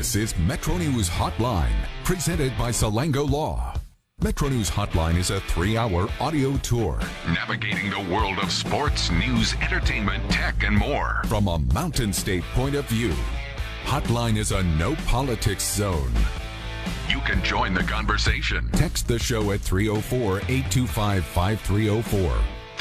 This is Metro News Hotline, presented by Salango Law. Metro News Hotline is a 3-hour audio tour navigating the world of sports, news, entertainment, tech, and more from a Mountain State point of view. Hotline is a no politics zone. You can join the conversation. Text the show at 304-825-5304.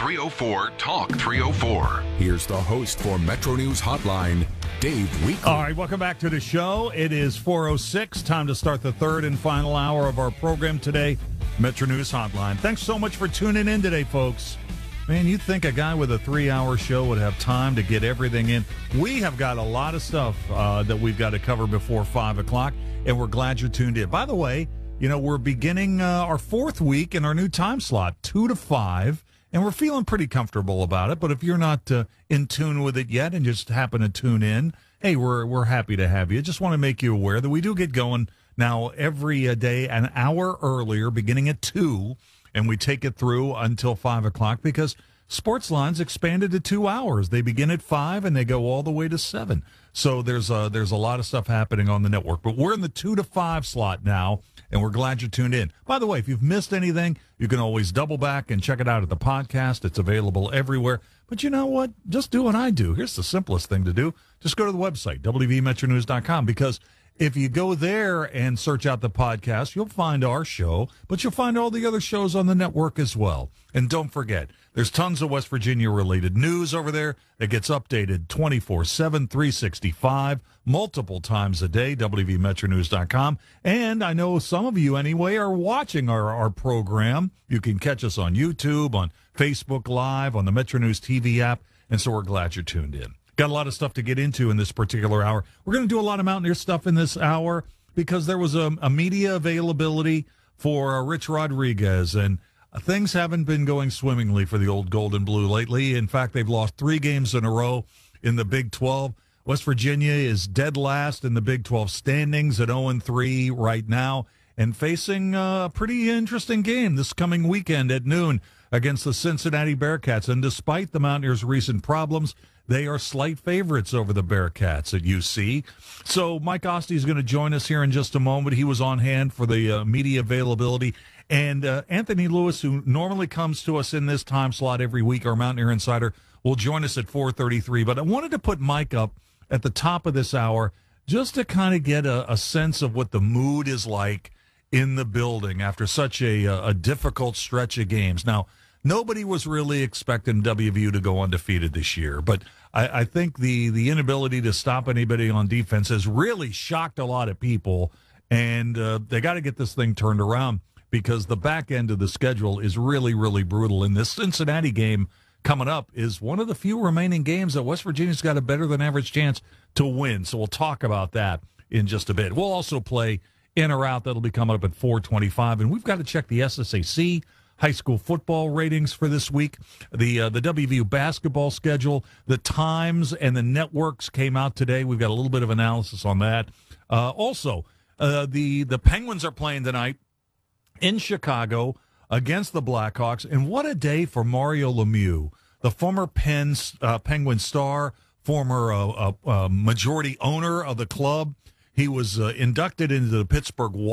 304-TALK-304. Here's the host for Metro News Hotline, Dave Weekley. All right, welcome back to the show. It is 4:06. Time to start the third and final hour of our program today, Metro News Hotline. Thanks so much for tuning in today, folks. Man, you'd think a guy with a 3-hour show would have time to get everything in. We have got a lot of stuff that we've got to cover before 5 o'clock, and we're glad you're tuned in. By the way, you know, we're beginning our fourth week in our new time slot, 2 to 5. And we're feeling pretty comfortable about it. But if you're not in tune with it yet and just happen to tune in, hey, we're happy to have you. Just want to make you aware that we do get going now every day an hour earlier, beginning at 2, and we take it through until 5 o'clock because Sports Line's expanded to 2 hours. They begin at 5 and they go all the way to 7. So there's a lot of stuff happening on the network. But we're in the 2 to 5 slot now, and we're glad you tuned in. By the way, if you've missed anything, you can always double back and check it out at the podcast. It's available everywhere. But you know what? Just do what I do. Here's the simplest thing to do. Just go to the website, wvmetronews.com, because if you go there and search out the podcast, you'll find our show, but you'll find all the other shows on the network as well. And don't forget, there's tons of West Virginia-related news over there that gets updated 24/7, 365, multiple times a day, wvmetronews.com. And I know some of you, anyway, are watching our program. You can catch us on YouTube, on Facebook Live, on the Metro News TV app, and so we're glad you're tuned in. Got a lot of stuff to get into in this particular hour. We're going to do a lot of Mountaineer stuff in this hour because there was a media availability for Rich Rodriguez, and things haven't been going swimmingly for the old Gold and Blue lately. In fact, they've lost 3 games in a row in the Big 12. West Virginia is dead last in the Big 12 standings at 0-3 right now and facing a pretty interesting game this coming weekend at noon against the Cincinnati Bearcats. And despite the Mountaineers' recent problems, they are slight favorites over the Bearcats at UC. So Mike Oste is going to join us here in just a moment. He was on hand for the media availability. And Anthony Lewis, who normally comes to us in this time slot every week, our Mountaineer Insider, will join us at 4:33. But I wanted to put Mike up at the top of this hour just to kind of get a sense of what the mood is like in the building after such a difficult stretch of games. Now, nobody was really expecting WVU to go undefeated this year, but I think the inability to stop anybody on defense has really shocked a lot of people, and they got to get this thing turned around because the back end of the schedule is really, really brutal. And this Cincinnati game coming up is one of the few remaining games that West Virginia's got a better than average chance to win. So we'll talk about that in just a bit. We'll also play in or out. That'll be coming up at 4:25. And we've got to check the SSAC high school football ratings for this week. The WVU basketball schedule, the times and the networks came out today. We've got a little bit of analysis on that. Also, the Penguins are playing tonight in Chicago against the Blackhawks. And what a day for Mario Lemieux, the former Penguin star, former majority owner of the club. He was inducted into the Pittsburgh